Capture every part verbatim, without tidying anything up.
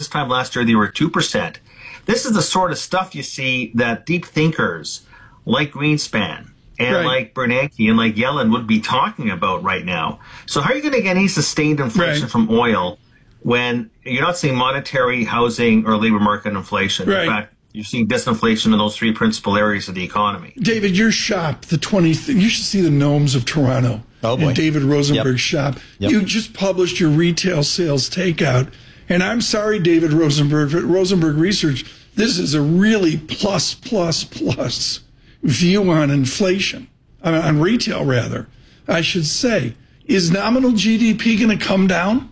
This time last year, they were two percent. This is the sort of stuff you see that deep thinkers like Greenspan and right. like Bernanke and like Yellen would be talking about right now. So how are you going to get any sustained inflation right. from oil when you're not seeing monetary, housing, or labor market inflation? Right. In fact, you're seeing disinflation in those three principal areas of the economy. David, your shop, the twentieth, you should see the Gnomes of Toronto. Oh, boy. And David Rosenberg's yep. shop. Yep. You just published your retail sales takeout. And I'm sorry, David Rosenberg, but Rosenberg Research, this is a really plus, plus, plus view on inflation, on, on retail, rather, I should say. Is nominal G D P going to come down?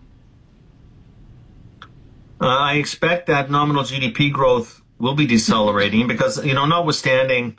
Uh, I expect that nominal G D P growth will be decelerating because, you know, notwithstanding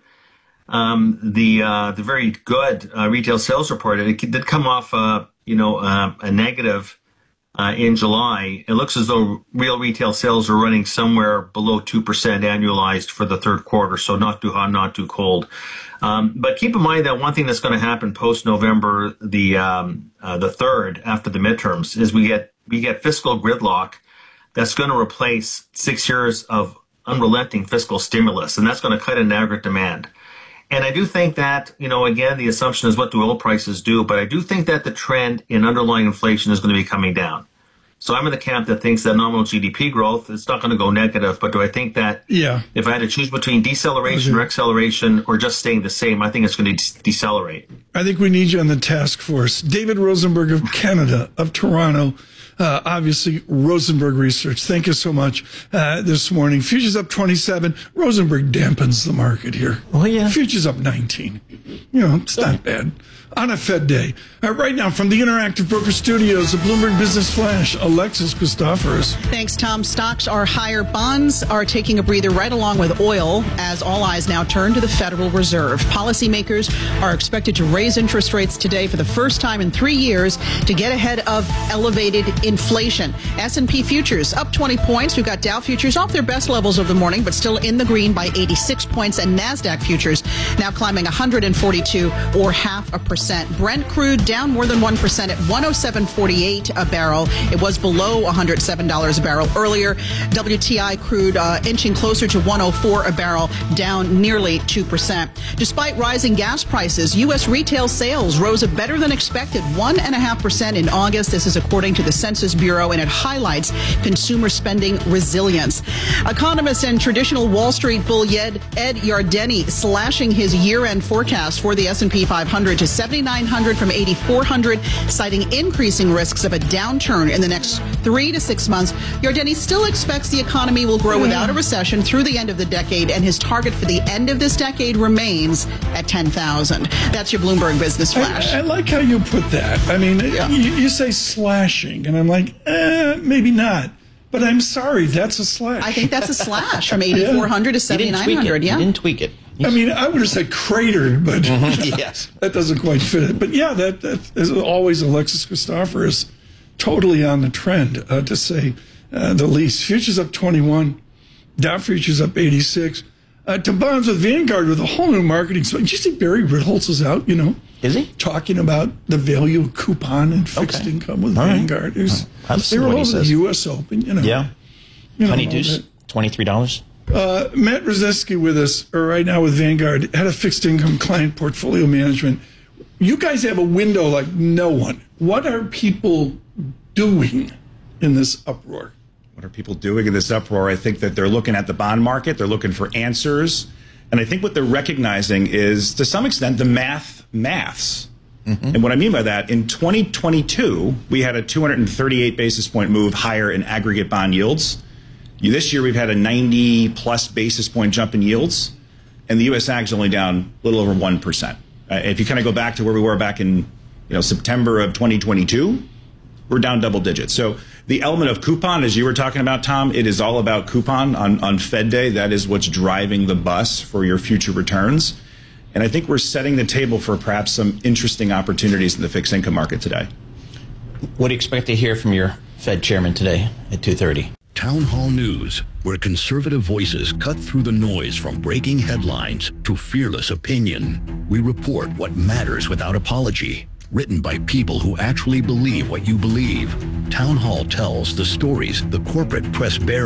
um, the uh, the very good uh, retail sales report, it did come off, uh, you know, uh, a negative uh, in July. It looks as though real retail sales are running somewhere below two percent annualized for the third quarter, so not too hot, not too cold. Um, but keep in mind that one thing that's going to happen post-November the um, uh, the third, after the midterms, is we get we get fiscal gridlock that's going to replace six years of unrelenting fiscal stimulus, and that's going to cut in aggregate demand. And I do think that, you know, again, the assumption is what do oil prices do, but I do think that the trend in underlying inflation is going to be coming down. So I'm in the camp that thinks that nominal G D P growth, it's not going to go negative, but do I think that yeah. if I had to choose between deceleration okay. or acceleration or just staying the same, I think it's going to de- decelerate. I think we need you on the task force. David Rosenberg of Canada, of Toronto. Uh, obviously, Rosenberg Research. Thank you so much uh, this morning. Futures up twenty-seven. Rosenberg dampens the market here. Oh, yeah. Futures up nineteen. You know, it's not bad. On a Fed day. Uh, right now, from the Interactive Broker Studios, the Bloomberg Business Flash, Alexis Christoforous. Thanks, Tom. Stocks are higher. Bonds are taking a breather right along with oil as all eyes now turn to the Federal Reserve. Policymakers are expected to raise interest rates today for the first time in three years to get ahead of elevated inflation. S and P futures up twenty points. We've got Dow futures off their best levels of the morning, but still in the green by eighty-six points. And NASDAQ futures now climbing one hundred forty-two or half a percent. Brent crude down more than one percent at one oh seven forty-eight a barrel. It was below one hundred seven dollars a barrel earlier. W T I crude uh, inching closer to one oh four a barrel, down nearly two percent. Despite rising gas prices, U S retail sales rose a better than expected one point five percent in August. This is according to the Census Bureau, and it highlights consumer spending resilience. Economist and traditional Wall Street bull Ed, Ed Yardeni slashing his year-end forecast for the S and P five hundred to seventy-nine hundred from eighty-four hundred, citing increasing risks of a downturn in the next three to six months. Yardeni still expects the economy will grow without a recession through the end of the decade, and his target for the end of this decade remains at ten thousand. That's your Bloomberg Business Flash. I, I like how you put that. I mean, yeah. you, you say slashing, and I'm like, eh, maybe not. But I'm sorry, that's a slash. I think that's a slash from eighty-four hundred to seventy-nine hundred. Yeah, yeah, you didn't tweak it. I mean, I would have said cratered, but mm-hmm. yes. that doesn't quite fit it. But yeah, that, that is always Alexis Christoforous, totally on the trend, uh, to say uh, the least. Futures up twenty-one, Dow futures up eighty-six. Uh, to bonds with Vanguard with a whole new marketing. So, did you see Barry Ritholtz is out, you know? Is he? Talking about the value of coupon and fixed okay. income with All Vanguard. Right. Right. They were over the U S Open, you know. Yeah. You know, Honeydews, twenty-three dollars. Uh, Matt Brzezinski with us uh, right now with Vanguard, head of fixed income client portfolio management. You guys have a window like no one. What are people doing in this uproar? What are people doing in this uproar? I think that they're looking at the bond market. They're looking for answers. And I think what they're recognizing is, to some extent, the math maths. Mm-hmm. And what I mean by that, in twenty twenty-two, we had a two hundred thirty-eight basis point move higher in aggregate bond yields. This year, we've had a ninety plus basis point jump in yields, and the U S Ag is only down a little over one percent. Uh, if you kind of go back to where we were back in, you know, September of twenty twenty-two, we're down double digits. So the element of coupon, as you were talking about, Tom, it is all about coupon on, on Fed Day. That is what's driving the bus for your future returns. And I think we're setting the table for perhaps some interesting opportunities in the fixed income market today. What do you expect to hear from your Fed chairman today at two thirty? Town Hall News, where conservative voices cut through the noise from breaking headlines to fearless opinion. We report what matters without apology. Written by people who actually believe what you believe. Town Hall tells the stories the corporate press bears.